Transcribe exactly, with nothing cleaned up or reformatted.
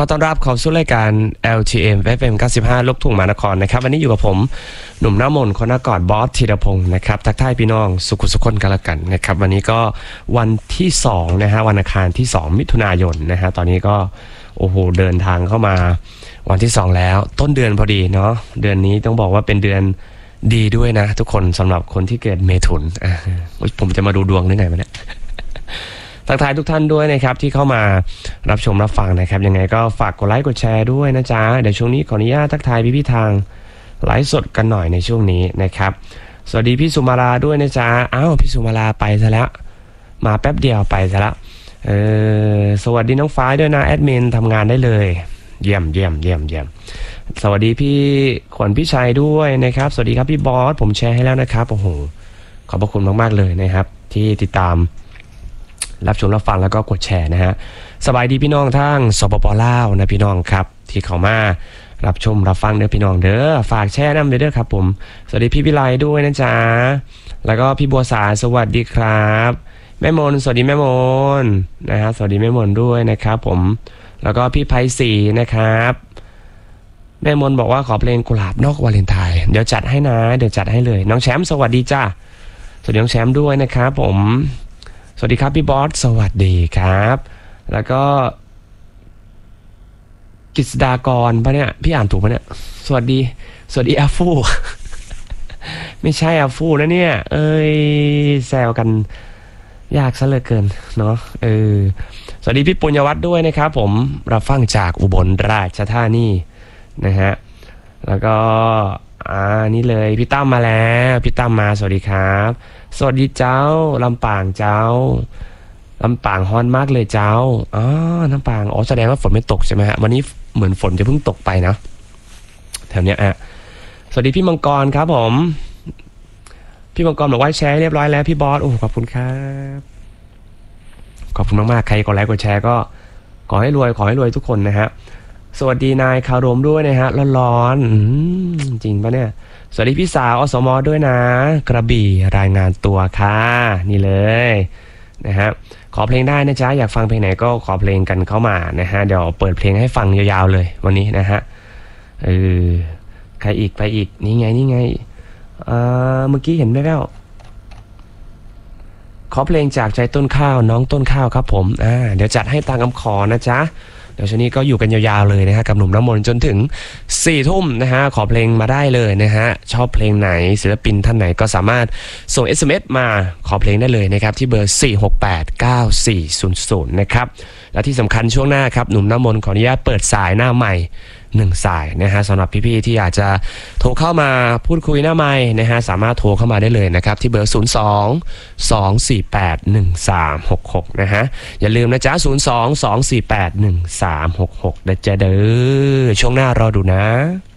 อต้อนรับเข้าสู่รายการ แอล ที เอ็ม เอฟ เอ็ม เก้าสิบห้า ลูกทุ่งมหานครนะครับวันนี้อยู่กับผมหนุ่มน้ำมนต์คนนกอดบอสธีรพงศ์นะครับทักทายพี่น้องสุขุสุขคนกันละกันนะครับวันนี้ก็วันที่สองนะฮะวันอังคารที่สองมิถุนายนนะฮะตอนนี้ก็โอ้โหเดินทางเข้ามาวันที่สองแล้วต้นเดือนพอดีเนาะเดือนนี้ต้องบอกว่าเป็นเดือนดีด้วยนะทุกคนสำหรับคนที่เกิดเมถุนอ่ะผมจะมาดูดวงได้ไงวะเนี่ยทักทายทุกท่านด้วยนะครับที่เข้ามารับชมรับฟังนะครับยังไงก็ฝากกดไลค์กดแชร์ด้วยนะจ๊ะเดี๋ยวช่วงนี้ขออนุญาตทักทายพี่พี่ทางไลฟ์สดกันหน่อยในช่วงนี้นะครับสวัสดีพี่สุมาลาด้วยนะจ๊ะอ้าวพี่สุมาลาไปซะแล้วมาแป๊บเดียวไปซะแล้วเออสวัสดีน้องฟ้าด้วยนะแอดมินทำงานได้เลยเยี่ยมเยี่ยมเยี่ยมเยี่ยมสวัสดีพี่ขวัญพี่ชัยด้วยนะครับสวัสดีครับพี่บอสผมแชร์ให้แล้วนะครับโอ้โหขอบพระคุณมากๆเลยนะครับที่ติดตามรับชมรับฟังแล้วก็กดแชร์นะฮะสบายดีพี่น้องทั้งสปปลาวนะพี่น้องครับที่เข้ามารับชมรับฟังเด้อพี่น้องเด้อฝากแชร์น้ำเด้อครับผมสวัสดีพี่วิไลด้วยนะจ๊ะแล้วก็พี่บัวสาสวัสดีครับแม่มนสวัสดีแม่มนนะฮะสวัสดีแม่มนด้วยนะครับผมแล้วก็พี่ไพศรีนะครับแม่มนบอกว่าขอเพลงกุหลาบนอกวาเลนไทน์เดี๋ยวจัดให้นะเดี๋ยวจัดให้เลยน้องแชมป์สวัสดีจ้าสวัสดีน้องแชมป์ด้วยนะครับผมสวัสดีครับพี่บอสสวัสดีครับแล้วก็กฤษดากรปะเนี่ยพี่อ่านถูกปะเนี่ยสวัสดีสวัสดีอาฟู ไม่ใช่อาฟูนะเนี่ยเอ้ยแซวกันยากซะเหลือเกินเนาะเออสวัสดีพี่ปุญญวัฒน์ด้วยนะครับผมรับฟังจากอุบลราชธานีนะฮะแล้วก็อ่านี่เลยพี่ตั้มมาแล้วพี่ตั้มมาสวัสดีครับสวัสดีเจ้าลำปางเจ้าลำปางฮอนมากเลยเจ้าอ๋อลำปางอ๋อแสดงว่าฝนไม่ตกใช่ไหมฮะวันนี้เหมือนฝนจะเพิ่งตกไปนะแถวเนี้ยอ่ะสวัสดีพี่มังกรครับผมพี่มังกรบอกว่าแชร์เรียบร้อยแล้วพี่บอสโอ้ขอบคุณครับขอบคุณมากๆใครกดไลค์กดแชร์ก็ขอให้รวยขอให้รวยทุกคนนะฮะสวัสดีนายคารมด้วยนะฮะร้อนๆจริงปะเนี่ยสวัสดีพี่สาวอสมด้วยนะกระบี่รายงานตัวค่ะนี่เลยนะฮะขอเพลงได้นะจ๊ะอยากฟังเพลงไหนก็ขอเพลงกันเข้ามานะฮะเดี๋ยวเปิดเพลงให้ฟังยาวๆเลยวันนี้นะฮะเออใครอีกไปอีกนี่ไงนี่ไงเอ่อเมื่อกี้เห็นไหมแว่วขอเพลงจากใจต้นข้าวน้องต้นข้าวครับผมอ่าเดี๋ยวจัดให้ตามคำขอนะจ๊ะเดี๋ยวช่วงนี้ก็อยู่กันยาวๆเลยนะฮะกับหนุ่มน้ำมนต์จนถึงสี่ทุ่มนะฮะขอเพลงมาได้เลยนะฮะชอบเพลงไหนศิลปินท่านไหนก็สามารถส่ง เอส เอ็ม เอส มาขอเพลงได้เลยนะครับที่เบอร์สี่ หก แปด เก้า สี่ ศูนย์ ศูนย์นะครับและที่สำคัญช่วงหน้าครับหนุ่มน้ำมนต์ขออนุญาตเปิดสายหน้าใหม่หนึ่งสายนะฮะสำหรับพี่ๆที่อยากจะโทรเข้ามาพูดคุยหน้าไมค์นะฮะสามารถโทรเข้ามาได้เลยนะครับที่เบอร์ศูนย์ สอง สอง สี่ แปด หนึ่ง สาม หก หกนะฮะอย่าลืมนะจ๊ะศูนย์ สอง สอง สี่ แปด หนึ่ง สาม หก หกนะจ๊ะเด้อช่วงหน้ารอดูนะ